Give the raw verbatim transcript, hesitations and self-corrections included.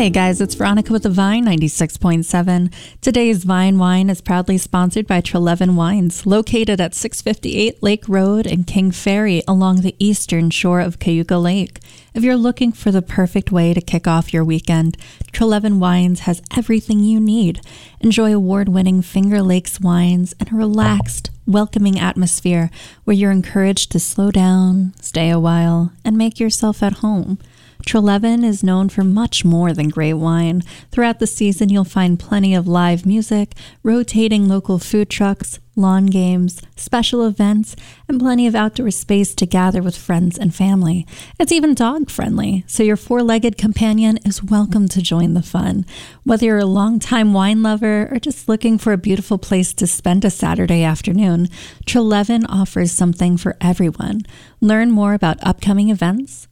Hey guys, it's Veronica with the Vine ninety-six point seven. Today's Vine Wine is proudly sponsored by Trelevin Wines, located at six fifty-eight Lake Road in King Ferry along the eastern shore of Cayuga Lake. If you're looking for the perfect way to kick off your weekend, Trelevin Wines has everything you need. Enjoy award-winning Finger Lakes wines and a relaxed, welcoming atmosphere where you're encouraged to slow down, stay a while, and make yourself at home. Trelevin is known for much more than great wine. Throughout the season, you'll find plenty of live music, rotating local food trucks, lawn games, special events, and plenty of outdoor space to gather with friends and family. It's even dog-friendly, so your four-legged companion is welcome to join the fun. Whether you're a longtime wine lover or just looking for a beautiful place to spend a Saturday afternoon, Trelevin offers something for everyone. Learn more about upcoming events,